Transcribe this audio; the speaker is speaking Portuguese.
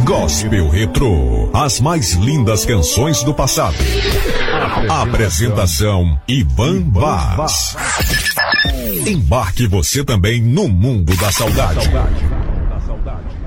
Gospel Retrô, as mais lindas canções do passado. Apresentação Ivan Vaz. Embarque você também no mundo da saudade.